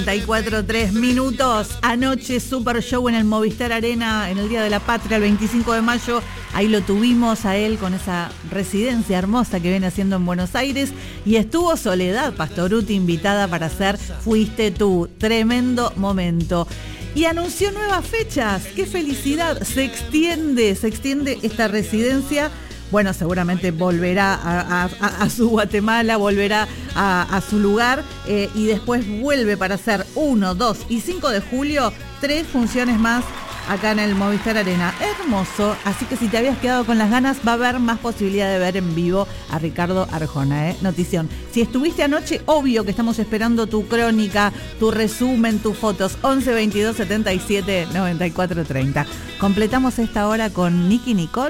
34 minutos. Anoche Super Show en el Movistar Arena en el Día de la Patria, el 25 de mayo. Ahí lo tuvimos a él con esa residencia hermosa que viene haciendo en Buenos Aires. Y estuvo Soledad Pastorutti invitada para hacer Fuiste Tú. Tremendo momento. Y anunció nuevas fechas. ¡Qué felicidad! Se extiende esta residencia. Bueno, seguramente volverá a su Guatemala, volverá a su lugar y después vuelve para hacer 1, 2 y 5 de julio, 3 funciones más acá en el Movistar Arena. Hermoso, así que si te habías quedado con las ganas, va a haber más posibilidad de ver en vivo a Ricardo Arjona, notición. Si estuviste anoche, obvio que estamos esperando tu crónica, tu resumen, tus fotos, 11 22 77 94 30. Completamos esta hora con Nicky Nicole.